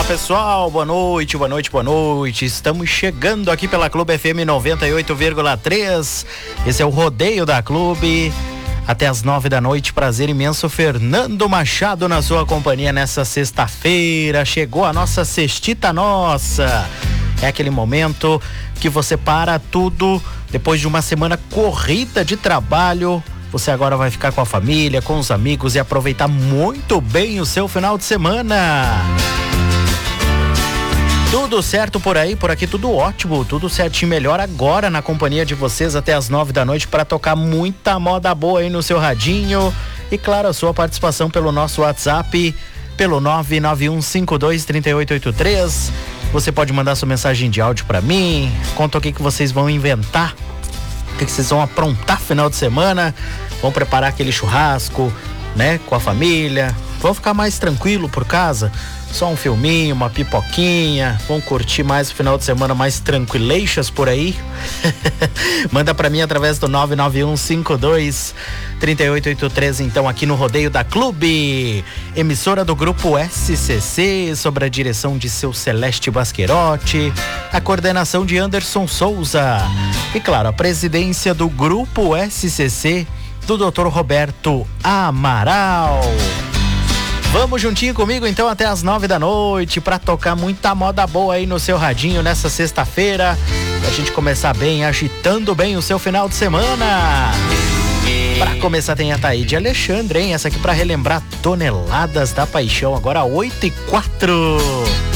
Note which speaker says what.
Speaker 1: Pessoal, boa noite, boa noite, boa noite. Estamos chegando aqui pela Clube FM 98,3. Esse é o Rodeio da Clube. Até as 9 da noite, prazer imenso. Fernando Machado na sua companhia nessa sexta-feira. Chegou a nossa sextita nossa. É aquele momento que você para tudo depois de uma semana corrida de trabalho. Você agora vai ficar com a família, com os amigos e aproveitar muito bem o seu final de semana. Tudo certo por aí, por aqui tudo ótimo, tudo certinho, melhor agora na companhia de vocês até as 9 da noite para tocar muita moda boa aí no seu radinho. E claro, a sua participação pelo nosso WhatsApp, pelo 991523883. Você pode mandar sua mensagem de áudio para mim, conta o que vocês vão inventar, o que vocês vão aprontar final de semana, vão preparar aquele churrasco, né, com a família, vão ficar mais tranquilo por casa, só um filminho, uma pipoquinha, vão curtir mais o final de semana mais tranquileixas por aí. Manda pra mim através do 991523883, então aqui no Rodeio da Clube, emissora do Grupo SCC, sob a direção de seu Celeste Basquerotti, a coordenação de Anderson Souza e claro, a presidência do Grupo SCC do Dr. Roberto Amaral. Vamos juntinho comigo então até as 9 da noite para tocar muita moda boa aí no seu radinho nessa sexta-feira, pra gente começar bem, agitando bem o seu final de semana. Para começar tem a Taíde Alexandre, hein? Essa aqui para relembrar Toneladas da Paixão, agora 8h04.